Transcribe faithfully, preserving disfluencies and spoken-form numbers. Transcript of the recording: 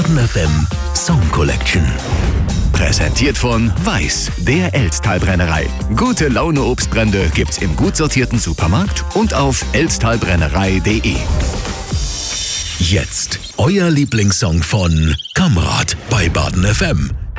Baden F M Song Collection. Präsentiert von Weiß, der Elsttalbrennerei. Gute Laune Obstbrände gibt's im gut sortierten Supermarkt und auf elsttalbrennerei punkt de. Jetzt euer Lieblingssong von Kamrat bei Baden F M.